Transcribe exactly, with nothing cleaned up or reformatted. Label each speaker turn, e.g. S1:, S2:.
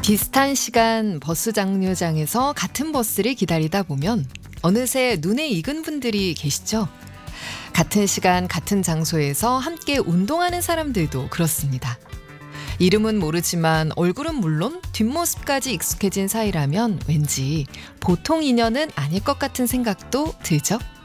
S1: 비슷한 시간 버스 정류장에서 같은 버스를 기다리다 보면 어느새 눈에 익은 분들이 계시죠? 같은 시간 같은 장소에서 함께 운동하는 사람들도 그렇습니다. 이름은 모르지만 얼굴은 물론 뒷모습까지 익숙해진 사이라면 왠지 보통 인연은 아닐 것 같은 생각도 들죠?